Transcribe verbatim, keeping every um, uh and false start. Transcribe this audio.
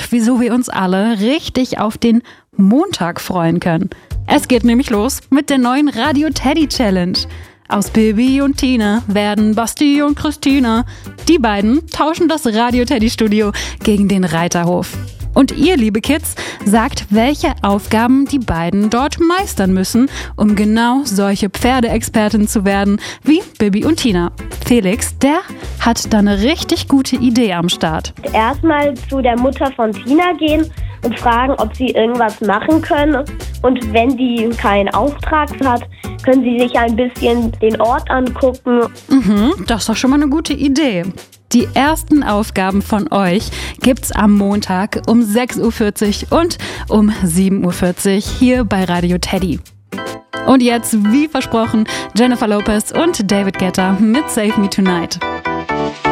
und wieso wir uns alle richtig auf den Montag freuen können. Es geht nämlich los mit der neuen Radio Teddy Challenge. Aus Bibi und Tina werden Basti und Christina. Die beiden tauschen das Radio Teddy Studio gegen den Reiterhof. Und ihr, liebe Kids, sagt, welche Aufgaben die beiden dort meistern müssen, um genau solche Pferdeexperten zu werden wie Bibi und Tina. Felix, der hat da eine richtig gute Idee am Start. Erstmal zu der Mutter von Tina gehen und fragen, ob sie irgendwas machen können. Und wenn die keinen Auftrag hat, können sie sich ein bisschen den Ort angucken. Mhm, das ist doch schon mal eine gute Idee. Die ersten Aufgaben von euch gibt's am Montag um sechs Uhr vierzig und um sieben Uhr vierzig hier bei Radio Teddy. Und jetzt, wie versprochen, Jennifer Lopez und David Guetta mit Save Me Tonight.